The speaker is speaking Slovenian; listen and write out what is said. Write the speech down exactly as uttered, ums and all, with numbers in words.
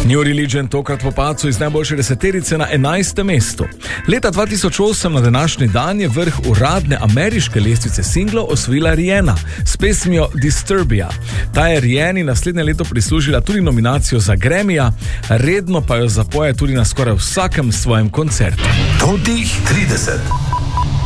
New Religion tokrat po padcu iz najboljše deseterice na enajstem mestu. Leta dva tisoč osem na današnji dan je vrh uradne ameriške lestvice singlov osvojila Rihanna s pesmijo Disturbia. Ta je Rihanni naslednje leto prislužila tudi nominacijo za Grammyja, redno pa jo zapoje tudi na skoraj vsakem svojem koncertu. Top trideset.